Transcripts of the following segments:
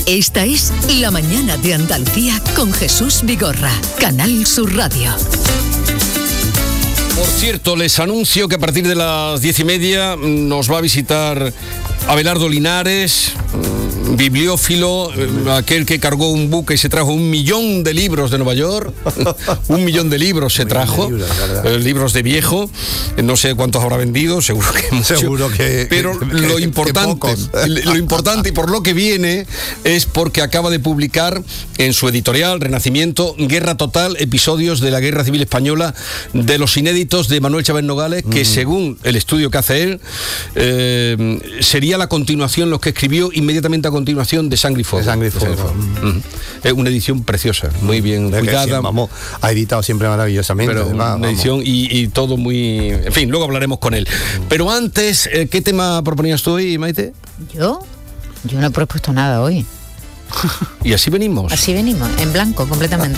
Esta es La Mañana de Andalucía con Jesús Vigorra, Canal Sur Radio. Por cierto, les anuncio que a partir de las 10:30 nos va a visitar Abelardo Linares, bibliófilo, aquel que cargó un buque y se trajo 1 millón de libros de Nueva York. 1 millón de libros se trajo, libros de viejo. No sé cuántos habrá vendido, seguro que mucho. Seguro que. Pero lo importante y por lo que viene es porque acaba de publicar en su editorial Renacimiento Guerra Total, episodios de la Guerra Civil Española, de los inéditos de Manuel Chávez Nogales, que según el estudio que hace él, sería la continuación, los que escribió inmediatamente a continuación de Sangre y Fuego. De Sangre y Fuego. Es una edición preciosa, muy bien cuidada. Sí, vamos, ha editado siempre maravillosamente. Pero además, una edición y todo muy... En fin, luego hablaremos con él. Pero antes, ¿qué tema proponías tú hoy, Maite? ¿Yo? Yo no he propuesto nada hoy. Y así venimos. Así venimos, en blanco, completamente.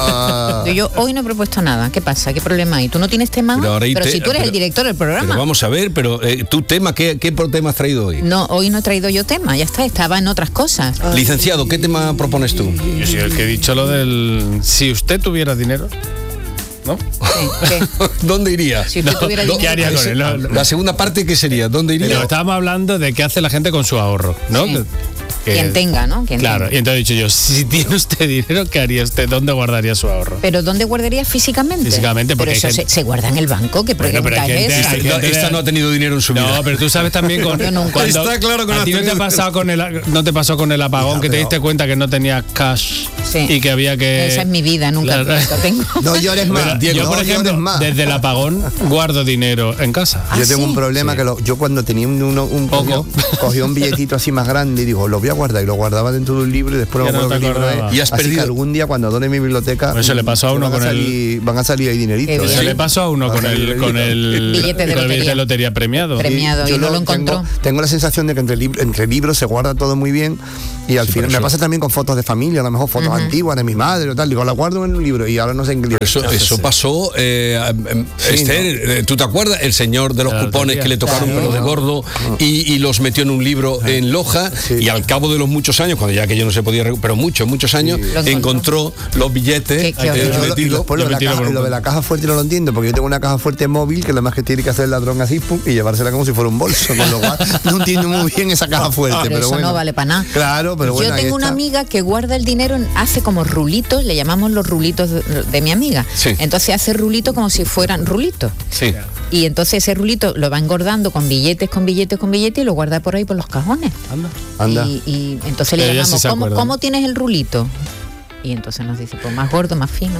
Yo hoy no he propuesto nada. ¿Qué pasa? ¿Qué problema hay? ¿Tú no tienes tema? Pero si tú eres el director del programa. Pero vamos a ver, tu tema, ¿qué tema has traído hoy? No, hoy no he traído yo tema, ya está, estaba en otras cosas. Licenciado, ¿qué tema propones tú? Yo soy el que he dicho lo del... Si usted tuviera dinero... ¿No? ¿Qué? ¿Dónde iría? Si usted tuviera dinero. ¿Qué haría con él? La segunda parte, ¿qué sería? ¿Dónde iría? Pero estábamos hablando de qué hace la gente con su ahorro, ¿no? Sí. Quien tenga, ¿no? Claro, y entonces he dicho yo, si tiene usted dinero, ¿qué haría usted? ¿Dónde guardaría su ahorro? ¿Pero dónde guardaría físicamente? Físicamente, porque pero eso se guarda en el banco, ¿qué pregunta es? Esta no ha tenido dinero en su vida. No, pero tú sabes también Está claro que a ti no te ha pasado no te pasó con el apagón, que te diste cuenta que no tenías cash y que había que... Esa es mi vida, nunca lo tengo. No llores más, Diego, yo, por ejemplo, desde el apagón guardo dinero en casa. Yo tengo un problema que yo cuando tenía un poco cogía un billetito así más grande y digo, lo voy a guardar, y lo guardaba dentro de un libro y después no te acordabas. Y has perdido. Así que algún día cuando done mi biblioteca, eso le pasó a uno van a salir ahí dineritos. Eso le pasó a uno con el billete de lotería premiado. Y no lo encontró. Tengo la sensación de que entre libros se guarda todo muy bien y al final me pasa también con fotos de familia, a lo mejor fotos antiguas de mi madre o tal, digo, la guardo en un libro y ahora no sé en qué libro. Eso pasó, Esther, ¿no? ¿Tú te acuerdas? El señor de los cupones que le tocaron pelo de gordo y los metió en un libro en Loja y al cabo de los muchos años, cuando ya que yo no se podía, pero muchos años, encontró los billetes metidos. Lo de la caja fuerte no lo entiendo, porque yo tengo una caja fuerte móvil que lo más que tiene que hacer el ladrón así y llevársela como si fuera un bolso, con lo cual no entiendo muy bien esa caja fuerte. Pero eso bueno, no vale para nada. Claro, pero bueno. Yo tengo una amiga que guarda el dinero, hace como rulitos, le llamamos los rulitos de mi amiga. Sí. Entonces hace rulitos como si fueran rulitos. Sí. Y entonces ese rulito lo va engordando con billetes y lo guarda por ahí por los cajones. Anda. Y entonces le llamamos, ¿cómo tienes el rulito? Y entonces nos dice, pues más gordo, más fino.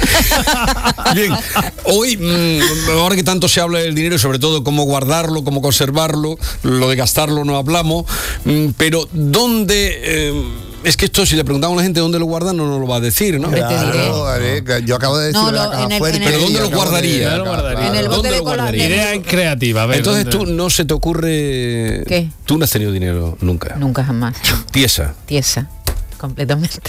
Bien, hoy, ahora que tanto se habla del dinero y sobre todo cómo guardarlo, cómo conservarlo, lo de gastarlo no hablamos, pero ¿dónde...? Es que esto, si le preguntamos a la gente dónde lo guardan, no nos lo va a decir, ¿no? Claro, yo acabo de decir la caja fuerte. ¿Pero dónde lo guardaría? En el bote de cola. Idea creativa. A ver, entonces tú no se te ocurre... ¿Qué? Tú no has tenido dinero nunca. Nunca jamás. Tiesa. Completamente.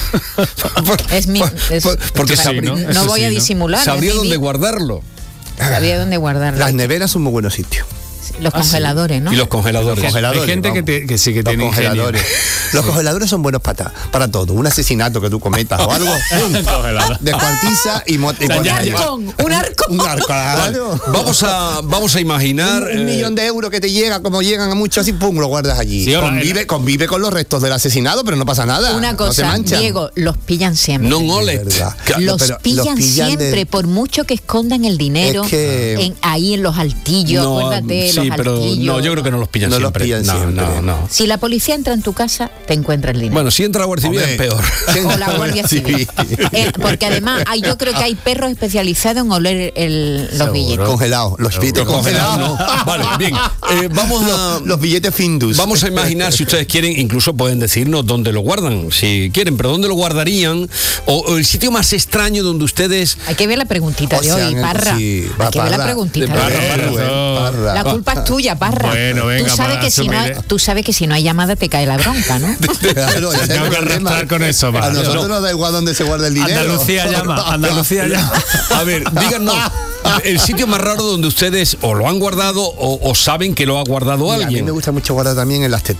Porque no voy a disimular. Sabría dónde guardarlo. Sabría dónde guardarlo. Las neveras son muy buenos sitios. Los congeladores, ¿no? Y los congeladores. Hay gente que sí que tiene congeladores. Los congeladores son buenos para todo. Un asesinato que tú cometas o algo, descuartiza y un arco. Claro. Vamos a imaginar un millón de euros que te llega, como llegan a muchos, así pum, lo guardas allí. Sí, convive con los restos del asesinado, pero no pasa nada. Una cosa, no Diego, los pillan siempre. No olet. Los pillan siempre, por mucho que escondan el dinero ahí en los altillos, acuérdate. Sí, pero no, yo creo que no los pillan siempre. No. Si la policía entra en tu casa, te encuentra el dinero. Bueno, si entra la Guardia Civil es peor. O la Guardia Civil. Porque además yo creo que hay perros especializados en oler los billetes. Congelados, los billetes congelados. No. Vale, bien. Los billetes Findus. Vamos a imaginar, si ustedes quieren, incluso pueden decirnos dónde lo guardan, si quieren, pero dónde lo guardarían, o el sitio más extraño donde ustedes... Hay que ver la preguntita de hoy, Parra. Sí, hay que ver la preguntita de hoy. Parra. La culpa es tuya, Parra. Bueno, venga, tú sabes que si no hay llamada te cae la bronca, ¿no? Claro, tengo que arrastrar con eso. A nosotros nos da igual dónde se guarda el dinero. Andalucía llama. A ver, díganos el sitio más raro donde ustedes o lo han guardado o saben que lo ha guardado alguien. A mí me gusta mucho guardar también en las teteras.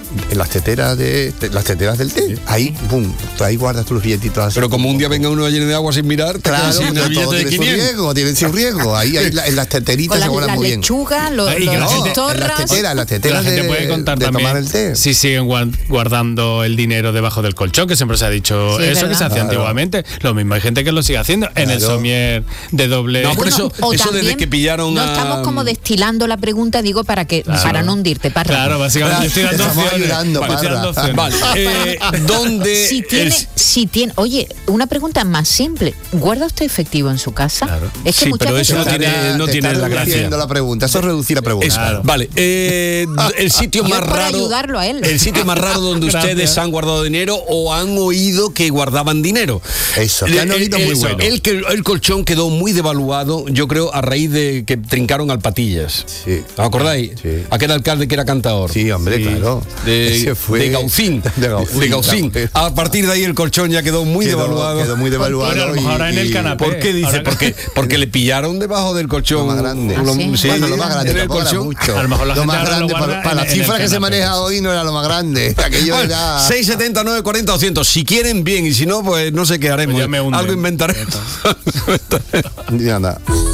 en las teteras del té. Ahí, pum, ahí guardas tus billetitos. Pero como un día venga uno lleno de agua sin mirar, claro, sin el billete de 500. Tiene su riesgo. Ahí en las teteritas se guardan muy bien. Lechuga, en las teteras la gente puede contar de también tomar el té. si siguen guardando el dinero debajo del colchón, que siempre se ha dicho eso que se hacía antiguamente. Lo mismo, hay gente que lo sigue haciendo en el somier de doble. No, por eso desde que pillaron no estamos como destilando la pregunta, digo, para no hundirte, Parra. Claro, básicamente yo estoy dando opciones. Vale. ¿Dónde? Si tiene, oye, una pregunta más simple. ¿Guarda usted efectivo en su casa? Claro. Es que pero eso no tiene la gracia. La pregunta, eso es reducir la pregunta. Claro. Vale. El sitio más raro. Ayudarlo a él. El sitio más raro donde ustedes han guardado dinero o han oído que guardaban dinero. Eso. Que han oído muy bueno. El colchón quedó muy devaluado, yo creo, a raíz de que trincaron al Patillas. Sí. ¿Os acordáis? Sí. Aquel alcalde que era cantador. Sí, hombre, claro. De Gaucín. De Gaucín. A partir de ahí el colchón ya quedó muy devaluado. Quedó muy devaluado. Pero a lo mejor ahora en el canapé. ¿Por qué dice? Porque le pillaron debajo del colchón. Lo más grande. Sí, bueno, lo más grande en el colchón. mucho. A lo mejor la lo más gente grande para la cifra que se maneja hoy no era lo más grande. Aquello era 670, 940, 200. Si quieren, bien, y si no, pues no sé qué haremos. Pues algo inventaremos. Ya nada.